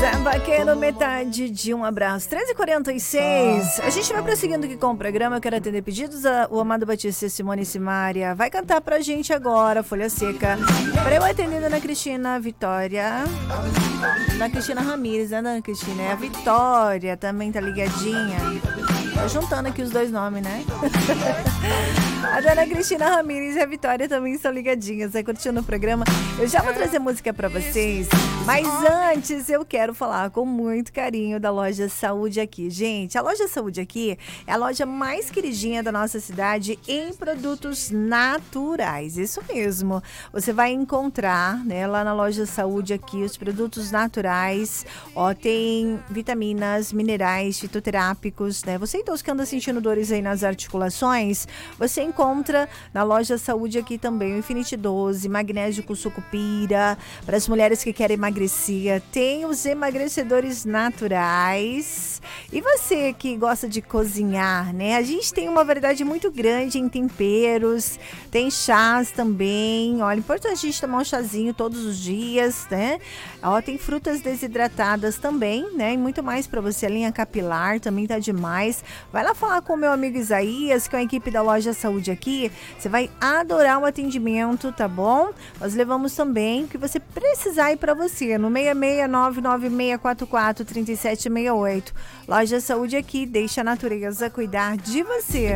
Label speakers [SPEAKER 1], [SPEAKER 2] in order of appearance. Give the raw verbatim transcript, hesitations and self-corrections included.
[SPEAKER 1] Vaqueiro, metade de um abraço. treze e quarenta e seis. A gente vai prosseguindo aqui com o programa. Eu quero atender pedidos. O Amado Batista e Simone Simaria vai cantar pra gente agora, Folha Seca. Para eu atender Ana Cristina Vitória. Ana Cristina Ramírez, né, Ana Cristina? É a Vitória, também tá ligadinha. Tô juntando aqui os dois nomes, né? A Dona Cristina Ramírez e a Vitória também estão ligadinhas, né, curtindo o programa. Eu já vou trazer música pra vocês, mas antes eu quero falar com muito carinho da Loja Saúde Aqui. Gente, a Loja Saúde Aqui é a loja mais queridinha da nossa cidade em produtos naturais. Isso mesmo. Você vai encontrar, né, lá na Loja Saúde Aqui os produtos naturais. Ó, tem vitaminas, minerais, fitoterápicos, né? Você então que anda sentindo dores aí nas articulações, você encontra na Loja Saúde Aqui também o Infinity doze, magnésio com sucupira, para as mulheres que querem emagrecer, tem os emagrecedores naturais. E você que gosta de cozinhar, né? A gente tem uma variedade muito grande em temperos, tem chás também. Olha, é importante a gente tomar um chazinho todos os dias, né? Ó, tem frutas desidratadas também, né? E muito mais para você. A linha capilar também tá demais. Vai lá falar com o meu amigo Isaías, com a equipe da Loja Saúde Aqui. Você vai adorar o atendimento, tá bom? Nós levamos também o que você precisar ir para você no seis seis nove nove seis quatro quatro três sete seis oito. Loja Saúde Aqui, deixa a natureza cuidar de você.